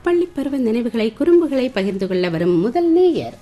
பள்ளி பருவ நினைவுகளை குறும்புகளை பகிர்ந்து கொள்ள வரும் முதல் நேயர்.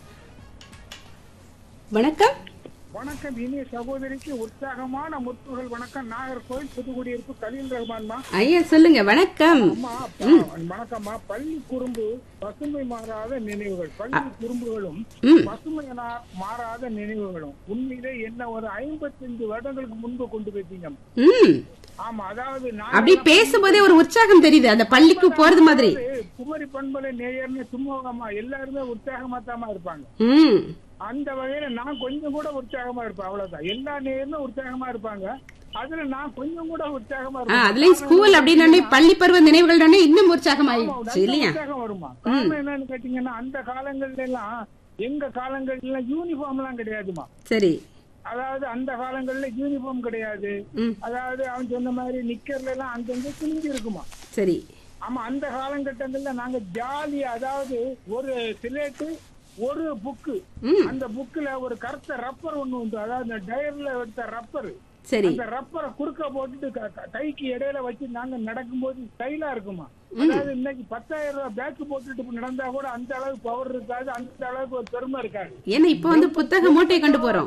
வணக்கம். வணக்கம். இனிய சகோதரிக்கு உற்சாகமான முற்புகள் வணக்கம். நாகர்கோவில் புதுக்குடியிருப்பு கலீல் ரஹ்மான்மா. ஐயா சொல்லுங்க. வணக்கம். வணக்கம்மா. பள்ளி குறும்பு பசுமை மாறாத நினைவுகள். பள்ளி குறும்புகளும் பசுமை மாறாத நினைவுகளும் உண்மையிலே என்ன ஒரு 55 வருடங்களுக்கு முன்பு கொண்டு போய்த்தீங்க. ஆமா, அதாவது அப்படி பேசும்போதே ஒரு உற்சாகம் தெரியுது அந்த பள்ளிக்கு போறது மாதிரி. குமரி பண்பலை நேயர்னு சுமூகமா எல்லாருமே உற்சாகமா தாமா இருப்பாங்க. அந்த வகையில நான் கொஞ்சம் கூட உற்சாகமா இருப்பேன். அவ்வளவுதான். எல்லா நேயருமே உற்சாகமா இருப்பாங்க. அதுல நான் கொஞ்சம் கூட உற்சாகமா இருப்பேன். அதுலயும் ஸ்கூல் அப்படின்னு பள்ளி பருவ நினைவுகள் இன்னும் உற்சாகமாயிடுச்சு இல்லையா? உற்சாகம் வருமா? காரணம் என்னன்னு கேட்டீங்கன்னா, அந்த காலங்கள்ல எல்லாம் எங்க காலங்கள்ல யூனிஃபார்ம் எல்லாம் கிடையாதுமா. சரி. அதாவது அந்த காலங்கள்ல யூனிஃபார்ம் கிடையாது. அதாவது அவன் சொன்ன மாதிரி நிக்கர்ல எல்லாம் அங்கங்க கிழிஞ்சு இருக்குமா. சரி. ஆமா, அந்த காலகட்டங்கள்ல நாங்க ஜாலியா, அதாவது ஒரு சிலேட்டு ஒரு புக்கு, அந்த புக்ல ஒரு கருத்த ரப்பர் ஒண்ணு உண்டு. அதாவது டயர்ல எடுத்த ரப்பர். சரி. அந்த ரப்பரை குறுக்க போட்டுட்டு கைக்கு இடையில வச்சு நாங்க நடக்கும்போது ஸ்டைலா இருக்குமா. அதாவது இன்னைக்கு 10,000 ரூபாய் பேக் போட்டுட்டு நடந்தா கூட அந்த அளவுக்கு பவர் இருக்காது, அந்த அளவுக்கு ஒரு பெருமை இருக்காது. ஏன்னா இப்ப புத்தக மூட்டை கொண்டு போறோம்.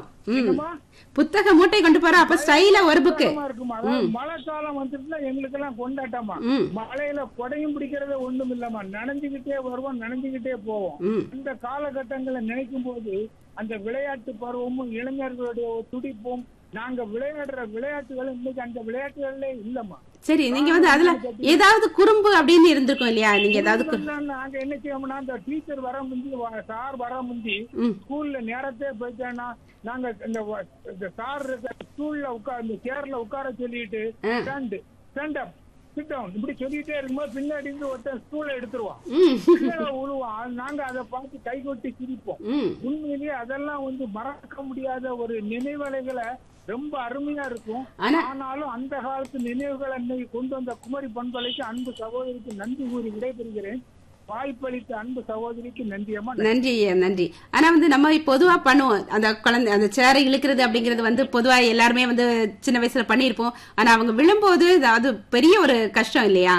புத்தக மூட்டை கொண்டு போறோம். அப்ப ஸ்டைலா ஒரு புக்கு இருக்குமா. அதாவது மழை காலம் வந்துட்டுனா எங்களுக்கு எல்லாம் கொண்டாட்டமா. மழையில கொடையும் பிடிக்கிறத ஒண்ணும் இல்லமா. நனைஞ்சுக்கிட்டே வருவோம், நனைஞ்சுக்கிட்டே போவோம். இந்த காலகட்டங்களை நினைக்கும் போது அந்த விளையாட்டு பருவமும் இளைஞர்களுடைய துடிப்பும், நாங்க விளையாடுற விளையாட்டுகள் இன்னைக்கு அந்த விளையாட்டுகளே இல்லமா. சரி. நீங்க அதுல ஏதாவது குறும்பு அப்படின்னு இருந்திருக்கும் இல்லையா? நீங்க ஏதாவது நாங்க என்ன செய்வோம்னா, அந்த டீச்சர் வர முந்தி, சார் வர முந்தி ஸ்கூல்ல நேரத்தே போயிட்டேன்னா நாங்க இந்த சார் ஸ்கூல்ல உட்கார்ந்து சேர்ல உட்கார சொல்லிட்டு ஸ்டாண்ட் அப் சிட் டவுன் இப்படி சொல்லிட்டே இருக்கும்போது பின்னாடி இருந்து ஒருத்தன் ஸ்கூல்ல எடுத்துருவான், உழுவான். நாங்க அதை பார்த்து கை கொட்டி சிரிப்போம். உண்மையிலேயே அதெல்லாம் மறக்க முடியாத ஒரு நினைவலைகளை ரொம்ப அருமையா இருக்கும். ஆனாலும் அந்த காலத்து நினைவுகளை இன்னைக்கு கொண்டு வந்த குமரி பண்பலைக்கு அன்பு சகோதரிக்கு நன்றி கூறி விடைபெறுகிறேன். வாய்ப்பளித்த அன்பு சகோதரிக்கு நன்றியம்மா. நன்றி. நன்றி. ஆனா நம்ம பொதுவா பண்ணுவோம். அந்த குழந்தை அந்த சேரை இழுக்கிறது அப்படிங்கறது பொதுவா எல்லாருமே சின்ன வயசுல பண்ணிருப்போம். ஆனா அவங்க விழும்போது அது பெரிய ஒரு கஷ்டம் இல்லையா?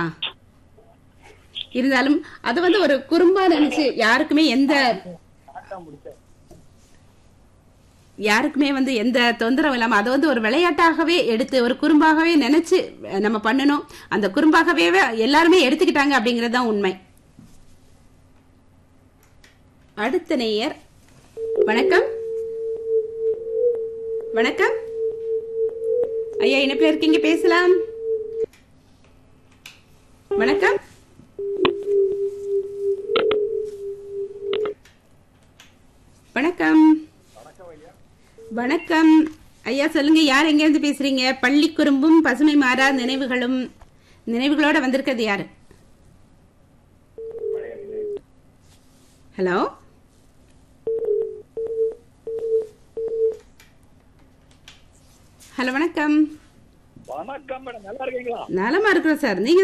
இருந்தாலும் அது ஒரு குறும்பா நினைச்சு யாருக்குமே எந்த தொந்தரவு இல்லாம அதை ஒரு விளையாட்டாகவே எடுத்து ஒரு குறும்பாகவே நினைச்சு நம்ம பண்ணணும். அந்த குறும்பாகவே எல்லாருமே எடுத்துக்கிட்டாங்க அப்படிங்கறதுதான் உண்மை. அடுத்த நேயர். வணக்கம். வணக்கம் ஐயா, இணைப்பில் இருக்கீங்க, பேசலாம். வணக்கம். வணக்கம். வணக்கம் ஐயா, சொல்லுங்க. யார் எங்க இருந்து பேசுறீங்க? பள்ளி குறும்பும் பசுமை மாறா நினைவுகளோட வந்திருக்கிறது யாரு? ஹலோ. ஹலோ. வணக்கம். வணக்கம் மேடம், நல்லா இருக்கீங்களா? நலமா இருக்கிறோம் சார். நீங்க